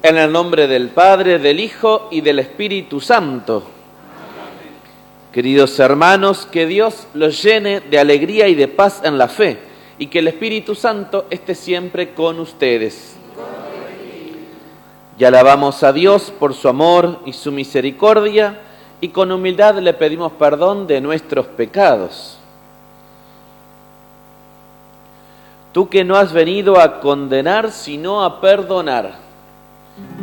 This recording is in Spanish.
En el nombre del Padre, del Hijo y del Espíritu Santo. Queridos hermanos, que Dios los llene de alegría y de paz en la fe, y que el Espíritu Santo esté siempre con ustedes. Y alabamos a Dios por su amor y su misericordia, y con humildad le pedimos perdón de nuestros pecados. Tú que no has venido a condenar, sino a perdonar,